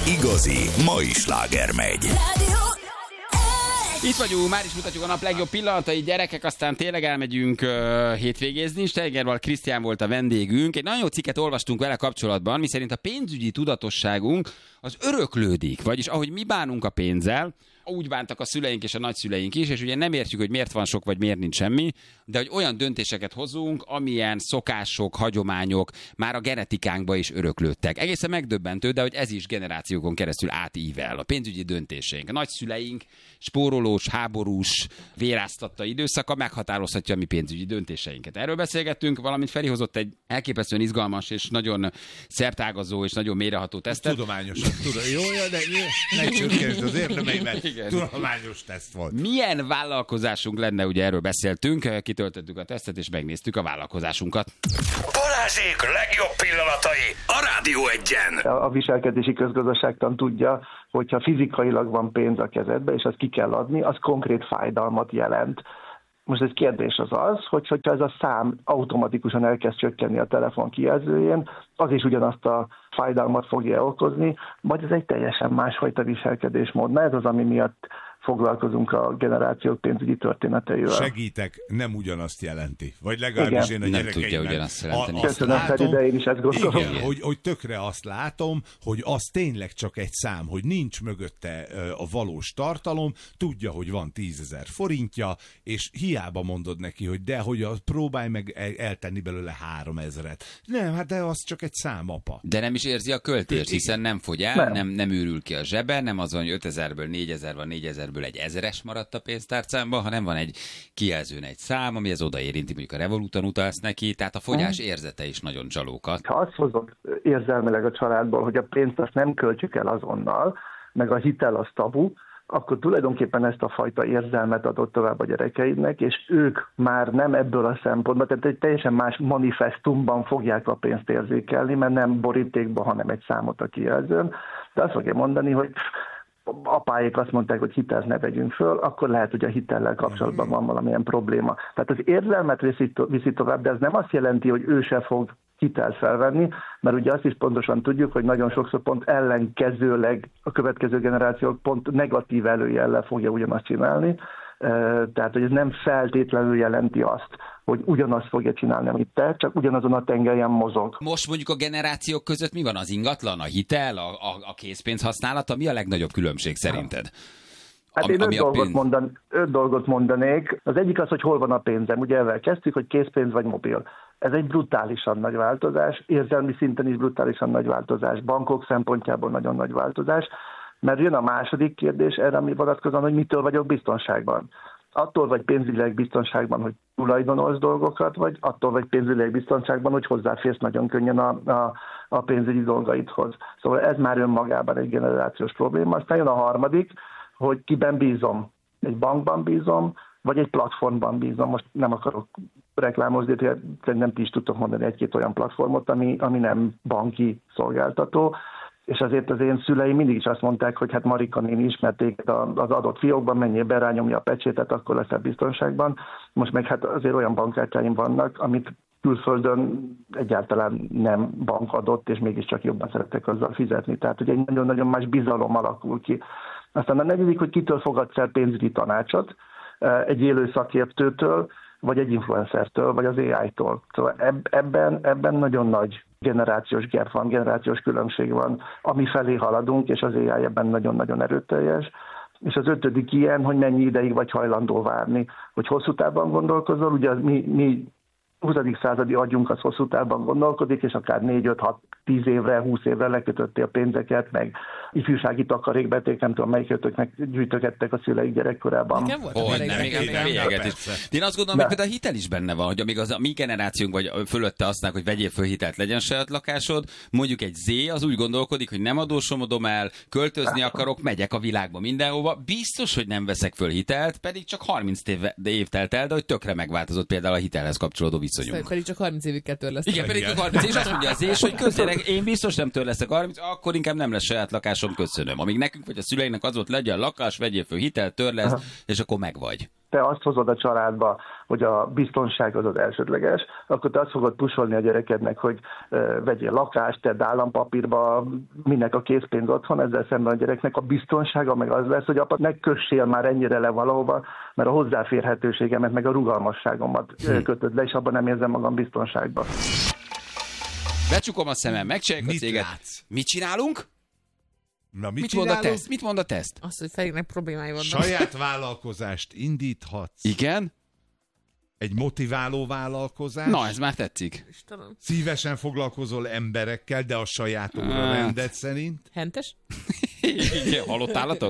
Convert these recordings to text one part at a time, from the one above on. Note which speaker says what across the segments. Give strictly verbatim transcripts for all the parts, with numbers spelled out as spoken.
Speaker 1: igazi mai sláger megy.
Speaker 2: Itt vagyunk, már is mutatjuk a nap legjobb pillanatai, gyerekek, aztán tényleg elmegyünk uh, hétvégézni. Steigerwald Krisztián volt a vendégünk. Egy nagyon jó cikket olvastunk vele kapcsolatban, miszerint a pénzügyi tudatosságunk az öröklődik, vagyis ahogy mi bánunk a pénzzel, úgy bántak a szüleink és a nagyszüleink is, és ugye nem értjük, hogy miért van sok, vagy miért nincs semmi, de hogy olyan döntéseket hozunk, amilyen szokások, hagyományok már a genetikánkba is öröklődtek. Egészen megdöbbentő, de hogy ez is generációkon keresztül átível. A pénzügyi döntéseink. A nagyszüleink spórolós, háborús, véráztatta időszaka meghatározhatja a mi pénzügyi döntéseinket. Erről beszélgettünk, valamint Feri hozott egy elképesztően izgalmas és nagyon szertágazó és nagyon mélyreható tesztet.
Speaker 3: Tudományosan, tudom. Jó, de ne csökkent az érdemeimet. Tudományos teszt volt.
Speaker 2: Milyen vállalkozásunk lenne, ugye erről beszéltünk, kitöltöttük a tesztet és megnéztük a vállalkozásunkat.
Speaker 1: Balázsék legjobb pillanatai a Rádió Egyen.
Speaker 4: A viselkedési közgazdaságtan tudja, hogyha fizikailag van pénz a kezedbe, és azt ki kell adni, az konkrét fájdalmat jelent. Most egy kérdés az az, hogy hogyha ez a szám automatikusan elkezd csökkenni a telefon kijelzőjén, az is ugyanazt a fájdalmat fogja okozni, vagy ez egy teljesen másfajta viselkedésmód. Na ez az, ami miatt foglalkozunk a generációk pénzügyi történeteivel.
Speaker 3: Segítek, nem ugyanazt jelenti. Vagy legalábbis
Speaker 4: igen.
Speaker 3: én a
Speaker 2: Nem
Speaker 3: gyerekeimnek
Speaker 2: tudja ugyanazt jelenteni.
Speaker 4: Köszönöm, Feri, de én is ezt gondolom.
Speaker 3: Igen, hogy, hogy tökre azt látom, hogy az tényleg csak egy szám, hogy nincs mögötte a valós tartalom, tudja, hogy van tízezer forintja, és hiába mondod neki, hogy de, hogy a, próbálj meg eltenni belőle háromezret. Nem, hát de az csak egy szám, apa.
Speaker 2: De nem is érzi a költést, hiszen nem fogy el, nem, nem, nem űrül ki a zsebe, nem az van, hogy ötezerből négyezer van, négyezerből egy ezeres maradt a pénztárcámban, hanem van egy kijelzőn egy szám, ami ez odaérinti, mondjuk a Revoluton utalsz neki, tehát a fogyás érzete is nagyon csalókat.
Speaker 4: Ha azt hozod érzelmileg a családból, hogy a pénzt azt nem költjük el azonnal, meg a hitel az tabu, akkor tulajdonképpen ezt a fajta érzelmet adott tovább a gyerekeidnek, és ők már nem ebből a szempontból, tehát egy teljesen más manifestumban fogják a pénzt érzékelni, mert nem borítékban, hanem egy számot a kijelzőn, de azt fogja mondani, hogy apáik azt mondták, hogy hitelt ne vegyünk föl, akkor lehet, hogy a hitellel kapcsolatban van valamilyen probléma. Tehát az érzelmet viszi, to- viszi tovább, de ez nem azt jelenti, hogy ő se fog hitelt felvenni, mert ugye azt is pontosan tudjuk, hogy nagyon sokszor pont ellenkezőleg a következő generációk pont negatív előjellel fogja ugyanazt csinálni. Tehát, hogy ez nem feltétlenül jelenti azt, hogy ugyanazt fogja csinálni, amit te, csak ugyanazon a tengelyen mozog.
Speaker 2: Most mondjuk a generációk között mi van? Az ingatlan, a hitel, a, a, a készpénz használata? Mi a legnagyobb különbség szerinted?
Speaker 4: Hát
Speaker 2: Am,
Speaker 4: én öt dolgot,
Speaker 2: pénz...
Speaker 4: mondan, öt dolgot mondanék. Az egyik az, hogy hol van a pénzem. Ugye ezzel kezdtük, hogy készpénz vagy mobil. Ez egy brutálisan nagy változás, érzelmi szinten is brutálisan nagy változás, bankok szempontjából nagyon nagy változás, mert jön a második kérdés erre, ami vonatkozóan, hogy mitől vagyok biztonságban. Attól vagy pénzügyileg biztonságban, hogy tulajdonolsz dolgokat, vagy attól vagy pénzügyileg biztonságban, hogy hozzáférsz nagyon könnyen a, a, a pénzügyi dolgaidhoz. Szóval ez már önmagában egy generációs probléma. Aztán jön a harmadik, hogy kiben bízom. Egy bankban bízom, vagy egy platformban bízom. Most nem akarok reklámozni, de szerintem ti is tudtok mondani egy-két olyan platformot, ami, ami nem banki szolgáltató. És azért az én szüleim mindig is azt mondták, hogy hát Marika néni ismert téged az adott fiókban, menjél be, rányomja a pecsétet, akkor leszel biztonságban. Most meg hát azért olyan bankkártyáim vannak, amit külföldön egyáltalán nem bank adott, és mégiscsak jobban szeretek azzal fizetni. Tehát ugye egy nagyon-nagyon más bizalom alakul ki. Aztán a negyedik, hogy kitől fogadsz el pénzügyi tanácsot, egy élő szakértőtől, vagy egy influencertől, vagy az á í-tól. Szóval ebben, ebben nagyon nagy generációs gap van, generációs különbség van, ami felé haladunk, és az á í ebben nagyon-nagyon erőteljes. És az ötödik ilyen, hogy mennyi ideig vagy hajlandó várni, hogy hosszú távban gondolkozol, ugye az mi, mi huszadik századi agyunk az hosszú távban gondolkodik, és akár négy, öt, hat, tíz évre, húsz évre lekötöttél a pénzeket, meg ifjúsági takarékbeték, nem tudom, melyikötöknek gyűjtögettek a szüleik gyerekkorában.
Speaker 5: Nekem volt
Speaker 2: Oh,
Speaker 5: a
Speaker 2: nem, még is. Én azt gondolom, hogy például a hitel is benne van, hogy amíg az a mi generációnk vagy fölötte aztán, hogy vegyél föl hitelt, legyen saját lakásod, mondjuk egy Z az úgy gondolkodik, hogy nem adósomodom el, költözni akarok, megyek a világba mindenhova, biztos, hogy nem veszek föl hitelt, pedig csak harminc év, év telt el, de hogy tökre megváltozott például a hitelhez kapcsolódó viszonyunk.
Speaker 5: Pedig csak harminc évig kell törleszteni.
Speaker 2: Igen, pedig csak harminc, és azt mondja az és, hogy köszönjük, én biztos nem törlesztek harminc, akkor inkább nem lesz saját lakásom, köszönöm. Amíg nekünk vagy a szüleinek az volt, legyen lakás, vegyél föl hitelt, törleszt, és akkor megvagy.
Speaker 4: te azt hozod a családba, hogy a biztonság az az elsődleges, akkor te azt fogod pusolni a gyerekednek, hogy uh, vegyél lakást, tedd állampapírba, minek a készpénz otthon, ezzel szemben a gyereknek a biztonsága meg az lesz, hogy apa, ne kössél már ennyire le valahova, mert a hozzáférhetőségemet, meg a rugalmasságomat hm. kötöd le, és abban nem érzem magam biztonságban.
Speaker 2: Becsukom a szemem, megcsináljuk a céget. Mit csinálunk?
Speaker 3: Na, mit,
Speaker 2: mit mond a teszt? Mit mond a teszt?
Speaker 5: Azt, hogy Ferinek problémái vannak.
Speaker 3: Saját vállalkozást indíthatsz.
Speaker 2: Igen?
Speaker 3: Egy motiváló vállalkozás.
Speaker 2: Na, ez már tetszik.
Speaker 5: Istenem.
Speaker 3: Szívesen foglalkozol emberekkel, de a saját óra rendet szerint.
Speaker 5: Hentes?
Speaker 2: Igen, halott állatok?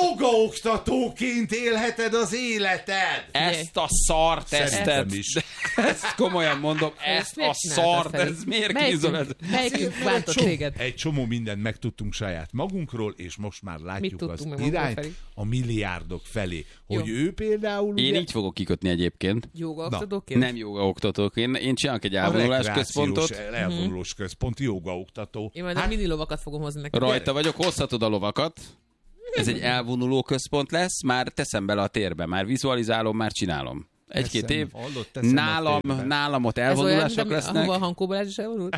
Speaker 3: Jogaoktatóként élheted az életed!
Speaker 2: Ezt a szartesztet.
Speaker 3: is.
Speaker 2: Ezt komolyan mondom, ezt a szart, ez miért kízol ez?
Speaker 5: Melyikünk bántott téged?
Speaker 3: Egy csomó mindent megtudtunk saját magunkról, és most már látjuk az irányt a milliárdok felé. Hogy Jó. ő például...
Speaker 2: Én
Speaker 3: ugye...
Speaker 2: így fogok kikötni egyébként.
Speaker 5: Jogaoktatóként?
Speaker 2: Nem jogaoktatóként. Én csinálok egy elvonulás központot.
Speaker 3: Elvonulós központ, jogaoktató.
Speaker 5: Én majd hát... a mini lovakat fogom hozni neked.
Speaker 2: Rajta vagyok, hozhatod a lovakat. Ez egy elvonuló központ lesz, már teszem bele a térbe, már vizualizálom, már csinálom. Egy-két
Speaker 3: teszem,
Speaker 2: év.
Speaker 3: hallott,
Speaker 2: nálam, nálam ott elvonulások
Speaker 5: olyan,
Speaker 2: lesznek.
Speaker 5: Ahova a Hankó Balázs is elvonul?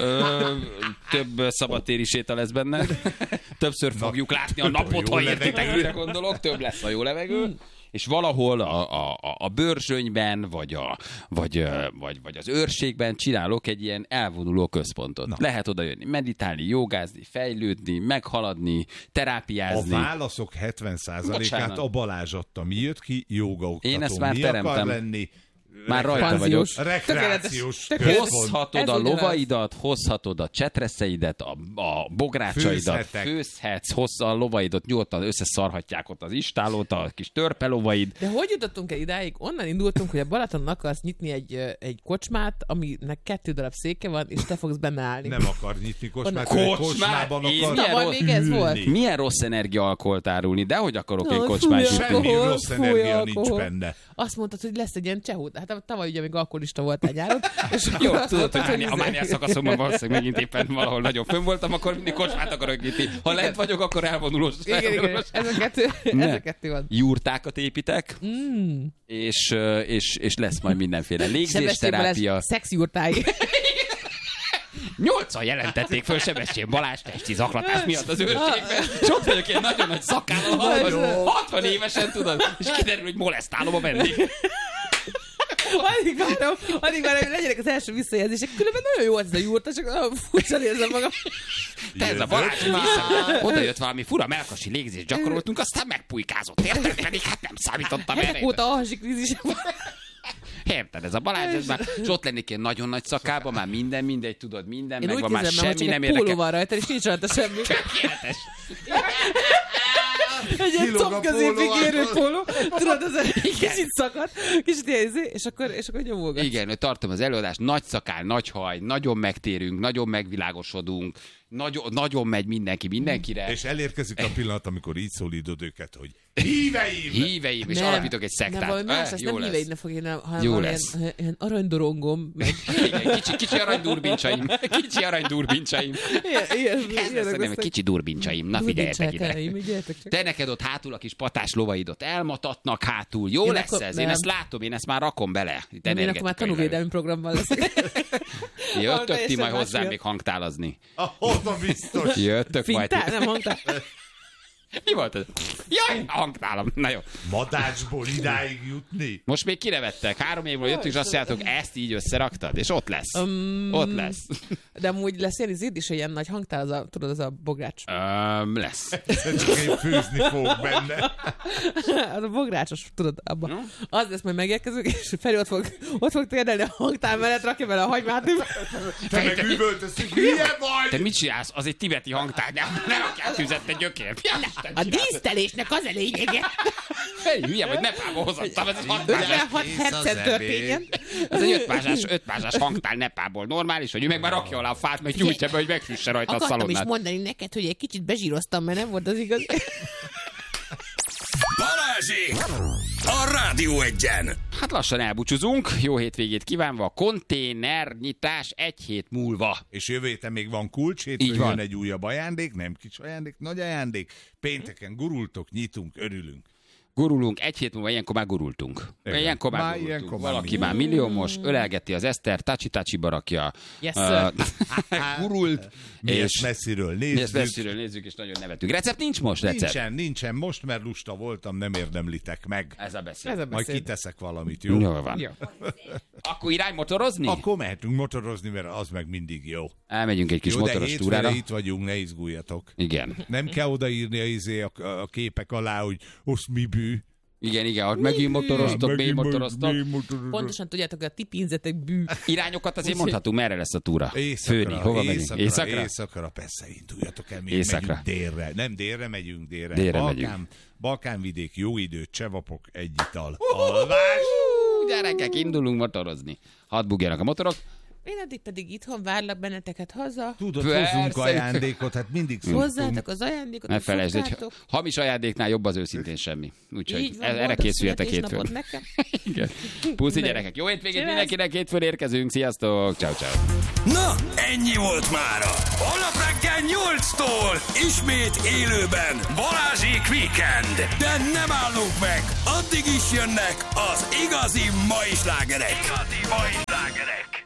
Speaker 2: Ö, több szabadtéri séta lesz benne. Többször fogjuk látni a napot, ha értitek, mire gondolok. Több lesz a jó levegő. És valahol a, a, a bőrzsönyben, vagy, a, vagy, vagy, vagy az őrségben csinálok egy ilyen elvonuló központot. Na. Lehet oda jönni, meditálni, jogázni, fejlődni, meghaladni, terápiázni.
Speaker 3: A válaszok hetven százalékát a Balázs adta. Mi jött ki? Jogaoktató.
Speaker 2: Én ezt már
Speaker 3: Mi
Speaker 2: teremtem.
Speaker 3: akar lenni?
Speaker 2: Már rajta vagyok.
Speaker 3: Rekreációs
Speaker 2: Hozhatod a lovaidat, hozhatod a csetreszeidet, a, a bográcsaidat,
Speaker 3: Főzhetek.
Speaker 2: főzhetsz, hozza a lovaidat, nyugodtan összeszarhatják ott az istálót, a kis törpelovaid.
Speaker 5: De hogy jutottunk el idáig? Onnan indultunk, hogy a Balatonon akarsz nyitni egy, egy kocsmát, aminek kettő darab széke van, és te fogsz benne állni.
Speaker 3: Nem akar nyitni kocsmát,
Speaker 2: Kocsmát?
Speaker 3: kocsmában
Speaker 2: Én
Speaker 3: akar
Speaker 5: Tavaly még ez volt.
Speaker 2: Milyen rossz energiaalkoholt árulni, de hogy akarok
Speaker 5: Na,
Speaker 2: egy kocsmát
Speaker 5: fúj,
Speaker 2: nyitni?
Speaker 3: Semmi
Speaker 5: Alkohol,
Speaker 3: rossz
Speaker 5: fúj,
Speaker 3: energia nincs
Speaker 5: alkohol.
Speaker 3: benne.
Speaker 5: Azt mondtad, hogy lesz egy ilyen csehód. Hát tavaly ugye még alkoholista voltál nyáron. És
Speaker 2: Jó,
Speaker 5: azt
Speaker 2: tudod, hogy
Speaker 5: mondtad,
Speaker 2: a mániás szakaszomban valószínűleg megint éppen valahol nagyon fönn voltam, akkor mindig kocsmát akarok nyitni. Ha lent vagyok, akkor elvonulós.
Speaker 5: Igen, igen, ez a kettő, ez a kettő van.
Speaker 2: Jurtákat építek,
Speaker 5: Mm.
Speaker 2: és, és, és lesz majd mindenféle
Speaker 5: Sebestyén
Speaker 2: légzésterápia.
Speaker 5: Balázs szexjurtái.
Speaker 2: Nyolcan jelentették föl Sebestyén Balázs testi zaklatás miatt az őrségben, és ott vagyok ilyen nagyon nagy szakállal, hatvan évesen, tudod, és kiderül, hogy molesztálom a vendég.
Speaker 5: Addig várom, addig várom, hogy legyenek az első visszajelzések. Különben nagyon jó ez a jurta, csak nagyon furcsa érzem magam.
Speaker 2: Te ez a Balázs, oda jött valami fura melkasi légzést gyakoroltunk, aztán megpulykázott, érted? Pedig hát nem számítottam erre.
Speaker 5: Ezek óta alhasi krízisem van.
Speaker 2: Érted, ez a Balázs, ez már, és ott lennék ilyen nagyon nagy szakába, már minden, mindegy, tudod, minden,
Speaker 5: Én
Speaker 2: meg
Speaker 5: úgy
Speaker 2: van már
Speaker 5: képzelem, hogy
Speaker 2: semmi
Speaker 5: csak
Speaker 2: nem
Speaker 5: egy póló
Speaker 2: érdekel.
Speaker 5: van rajta, és nincs rajta semmi.
Speaker 2: Tökéletes.
Speaker 5: Egy ilyen
Speaker 3: Kilóg a
Speaker 5: combközépig
Speaker 3: póló
Speaker 5: érő
Speaker 3: arról.
Speaker 5: póló. Tudod, az egy kicsit szakad, kicsit ilyen, és akkor, és akkor nyomolgatsz.
Speaker 2: Igen, hogy tartom az előadást, nagy szakál, nagy haj, nagyon megtérünk, nagyon megvilágosodunk, nagyon, nagyon megy mindenki mindenkire.
Speaker 3: És elérkezik a pillanat, amikor így szólítod őket, hogy híveim!
Speaker 2: Híveim, és alapítok egy szektát.
Speaker 5: Nem, valami más,
Speaker 2: Eh,
Speaker 5: ezt
Speaker 2: jó
Speaker 5: nem
Speaker 2: lesz.
Speaker 5: híveidnek fog írni, hanem
Speaker 2: Jó
Speaker 5: valami
Speaker 2: lesz.
Speaker 5: ilyen, ilyen aranydorongom, meg
Speaker 2: Igen, kicsi, kicsi aranydurbintsaim. Kicsi aranydurbintsaim.
Speaker 5: ilyen, ilyen,
Speaker 2: Ez lesz,
Speaker 5: ilyenek
Speaker 2: nem,
Speaker 5: lesznek.
Speaker 2: kicsi durbintsaim. Na figyeljetek ide.
Speaker 5: Durbincsálkáim, gyertek csak.
Speaker 2: Te neked ott hátul a kis patás lovaidot elmatatnak hátul. Jó
Speaker 5: Én
Speaker 2: lesz
Speaker 5: akkor-
Speaker 2: ez? Én
Speaker 5: nem.
Speaker 2: ezt látom, én ezt már rakom bele. Itt
Speaker 5: Nem, én akkor már
Speaker 2: energetikailag.
Speaker 5: tanúvédelmi programban leszek.
Speaker 2: Jöttök ti
Speaker 5: teljesen
Speaker 2: majd
Speaker 5: más
Speaker 2: hozzám
Speaker 5: miatt.
Speaker 2: még hangtálazni.
Speaker 3: Oda biztos.
Speaker 2: Jöttök majd.
Speaker 5: Fintál? Nem hangtál?
Speaker 2: Mi volt ez? Jaj, a hangtálam. Na jó.
Speaker 3: Madácsból idáig jutni?
Speaker 2: Most még kinevettek. Három évről jöttük, és azt mondjátok, ezt így összeraktad, és ott lesz.
Speaker 5: Um,
Speaker 2: Ott lesz.
Speaker 5: De amúgy lesz ilyen izid is, ilyen nagy hangtál, az a, tudod, az a bogrács.
Speaker 2: Um, lesz.
Speaker 3: Csak én főzni fog benne.
Speaker 5: Az a bográcsos, tudod, abban. Az lesz, majd megérkezünk, és Feri ott fog, ott fog térdelni a hangtál mellett, rakja bele a hagymát.
Speaker 3: Te meg üvöltözünk, hülye
Speaker 2: Te
Speaker 3: vagy!
Speaker 2: mit csinálsz? Az egy tibeti hangtár. Nem, nem akár tüzet, te gyökér.
Speaker 5: A dísztelésnek az a lényege.
Speaker 2: Hey, hülye vagy, Nepálból hozottam, ez egy hatpázsás.
Speaker 5: ötvenhat hercen történjen.
Speaker 2: Ez egy ötpázsás, ötpázsás hangtál Nepálból normális, hogy ő meg már rakja alá a fát, meg gyújtja be, hogy megfűsse rajta a
Speaker 5: Akartam is
Speaker 2: szalonnát.
Speaker 5: mondani neked, hogy egy kicsit bezsíroztam, mert nem volt az igaz.
Speaker 1: Balázsék! A Rádió Egyen!
Speaker 2: Hát lassan elbúcsúzunk, jó hétvégét kívánva, konténernyitás egy hét múlva.
Speaker 3: És jövő héten még van kulcs,
Speaker 2: Így
Speaker 3: hétfőn
Speaker 2: van.
Speaker 3: jön egy újabb ajándék, nem kis ajándék, nagy ajándék. Pénteken gurultok, nyitunk, örülünk.
Speaker 2: Gurulunk, egy hét múlva ilyenkor már gurultunk.
Speaker 3: Igen.
Speaker 2: Ilyenkor már,
Speaker 3: Már
Speaker 2: gurultunk.
Speaker 3: ilyenkor már
Speaker 2: Valaki
Speaker 3: mi?
Speaker 2: már milliómos, ölelgeti az Eszter, tácsi-tácsi barakja.
Speaker 5: Yes,
Speaker 2: uh, gurult.
Speaker 3: Mi
Speaker 2: és
Speaker 3: ezt messziről
Speaker 2: mi ezt
Speaker 3: nézzük.
Speaker 2: messziről nézzük, és nagyon nevetünk. Recept nincs most, recept?
Speaker 3: Nincsen, nincsen. Most, mert lusta voltam, nem érdemlitek meg.
Speaker 2: Ez a beszéd.
Speaker 5: Ez a
Speaker 3: Majd
Speaker 5: beszéd.
Speaker 3: kiteszek valamit, jó?
Speaker 2: Jól van.
Speaker 5: Jó.
Speaker 2: Akkor irány motorozni?
Speaker 3: Akkor mehetünk motorozni, mert az meg mindig jó.
Speaker 2: Elmegyünk egy kis
Speaker 3: Jó, de
Speaker 2: motoros
Speaker 3: hétfőre
Speaker 2: túrára.
Speaker 3: itt vagyunk, ne izguljatok.
Speaker 2: Igen.
Speaker 3: Nem kell odaírni a, izé, a, a képek alá, hogy osz mi bű.
Speaker 2: Igen, igen, ott megint motoroztok, mély motoroztok.
Speaker 5: Pontosan tudjátok, hogy a ti pénzetek bű.
Speaker 2: Irányokat azért mondhatunk, merre lesz a túra?
Speaker 3: Éjszakra,
Speaker 2: Főni, hova megyünk?
Speaker 3: éjszakra,
Speaker 2: Éjszakra?
Speaker 3: éjszakra, persze, induljatok el, mi
Speaker 2: Éjszakra.
Speaker 3: megyünk délre. Nem délre megyünk, délre.
Speaker 2: Délre
Speaker 3: Balkán,
Speaker 2: megyünk.
Speaker 3: Balkánvidék, jó idő, csevapok, egy ital. Alvás!
Speaker 2: Hú, gyerekek, indulunk motorozni. Hadd bugjanak a motorok.
Speaker 5: Én addig pedig itthon várlak benneteket haza.
Speaker 3: Tudod,
Speaker 2: Persze.
Speaker 3: hozunk ajándékot, hát mindig szoktunk.
Speaker 5: Hozzátok az ajándékot,
Speaker 2: Ne
Speaker 5: hogy
Speaker 2: felejtsd, hogy
Speaker 5: szoktátok.
Speaker 2: hamis ajándéknál jobb az őszintén semmi. Úgyhogy
Speaker 5: Így van,
Speaker 2: erre
Speaker 5: boldog
Speaker 2: készüljetek
Speaker 5: születésnapot
Speaker 2: hétfőn.
Speaker 5: nekem.
Speaker 2: Igen. Puszi gyerekek, jó hétvégét
Speaker 5: Sziasztok.
Speaker 2: mindenkinek, hétfőn érkezünk, sziasztok, ciao ciao.
Speaker 1: Na, ennyi volt mára. Holnap reggel nyolctól ismét élőben Balázsék Weekend. De nem állunk meg, addig is jönnek az igazi mai slágerek. Igazi mai slágerek.